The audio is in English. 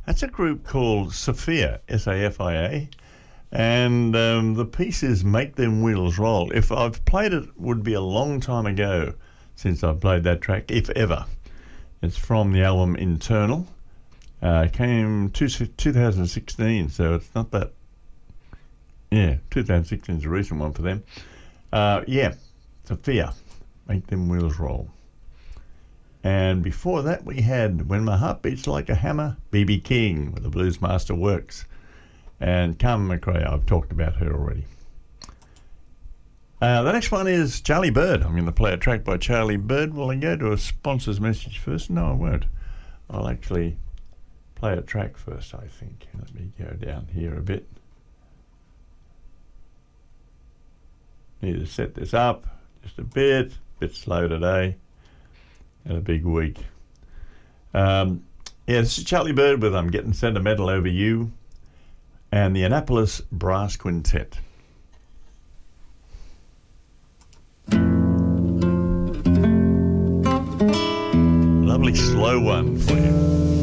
That's a group called Safia, S-A-F-I-A, and the piece is Make Them Wheels Roll. If I've played it, would be a long time ago since I've played that track, if ever. It's from the album Internal. Came 2016, so it's not that... Yeah, 2016 is a recent one for them. Safia, Make Them Wheels Roll. And before that we had When My Heart Beats Like a Hammer, B.B. King with the Blues Master Works. And Carmen McRae, I've talked about her already. The next one is Charlie Bird. I'm going to play a track by Charlie Bird. Will I go to a sponsor's message first? No, I won't. I'll actually play a track first, I think. Let me go down here a bit. Need to set this up just a bit slow today. And a big week. This is Charlie Bird with I'm Getting Sentimental Over You and the Annapolis Brass Quintet. Lovely slow one for you.